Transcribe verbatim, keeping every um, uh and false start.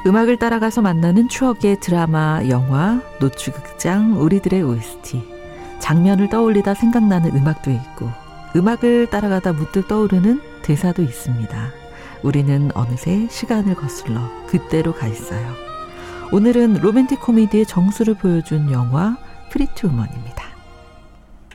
음악을 따라가서 만나는 추억의 드라마, 영화, 노추극장, 우리들의 오에스티. 장면을 떠올리다 생각나는 음악도 있고 음악을 따라가다 문득 떠오르는 대사도 있습니다. 우리는 어느새 시간을 거슬러 그때로 가 있어요. 오늘은 로맨틱 코미디의 정수를 보여준 영화 프리티 우먼입니다.